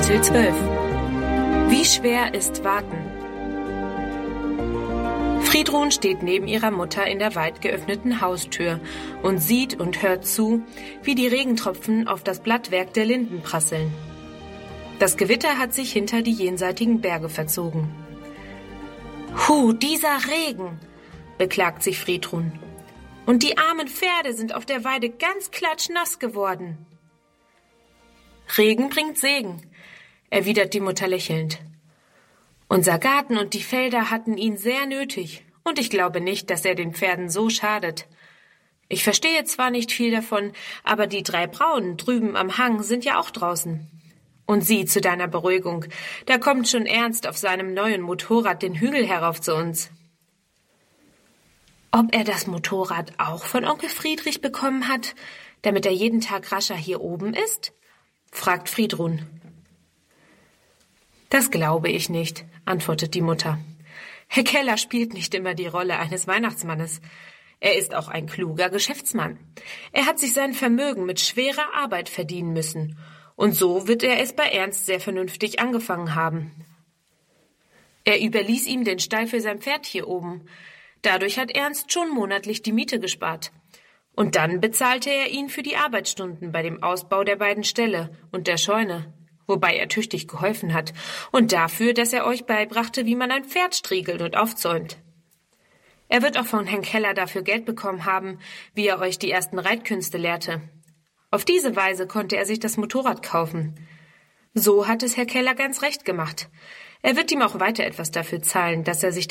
Kapitel 12. Wie schwer ist Warten? Friedrun steht neben ihrer Mutter in der weit geöffneten Haustür und sieht und hört zu, wie die Regentropfen auf das Blattwerk der Linden prasseln. Das Gewitter hat sich hinter die jenseitigen Berge verzogen. Dieser Regen, beklagt sich Friedrun. Und die armen Pferde sind auf der Weide ganz klatschnass geworden. Regen bringt Segen, erwidert die Mutter lächelnd. Unser Garten und die Felder hatten ihn sehr nötig, und ich glaube nicht, dass er den Pferden so schadet. Ich verstehe zwar nicht viel davon, aber die 3 Braunen drüben am Hang sind ja auch draußen. Und sieh zu deiner Beruhigung, da kommt schon Ernst auf seinem neuen Motorrad den Hügel herauf zu uns. Ob er das Motorrad auch von Onkel Friedrich bekommen hat, damit er jeden Tag rascher hier oben ist? Fragt Friedrun. Das glaube ich nicht, antwortet die Mutter. Herr Keller spielt nicht immer die Rolle eines Weihnachtsmannes. Er ist auch ein kluger Geschäftsmann. Er hat sich sein Vermögen mit schwerer Arbeit verdienen müssen. Und so wird er es bei Ernst sehr vernünftig angefangen haben. Er überließ ihm den Stall für sein Pferd hier oben. Dadurch hat Ernst schon monatlich die Miete gespart. Und dann bezahlte er ihn für die Arbeitsstunden bei dem Ausbau der beiden Ställe und der Scheune, wobei er tüchtig geholfen hat, und dafür, dass er euch beibrachte, wie man ein Pferd striegelt und aufzäumt. Er wird auch von Herrn Keller dafür Geld bekommen haben, wie er euch die ersten Reitkünste lehrte. Auf diese Weise konnte er sich das Motorrad kaufen. So hat es Herr Keller ganz recht gemacht. Er wird ihm auch weiter etwas dafür zahlen, dass er sich